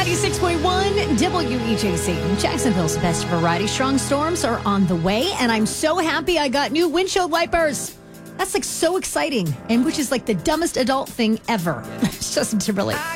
96.1 WEJC. Jacksonville's best variety. Strong storms are on the way, and I'm so happy I got new windshield wipers. That's like so exciting, and which is like the dumbest adult thing ever. Justin Timberlake.